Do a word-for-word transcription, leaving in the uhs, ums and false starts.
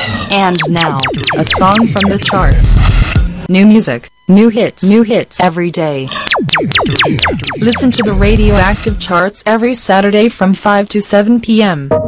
And now, a song from the charts. New music, new hits, new hits every day. Listen to the Radioactive Charts every Saturday from five to seven p m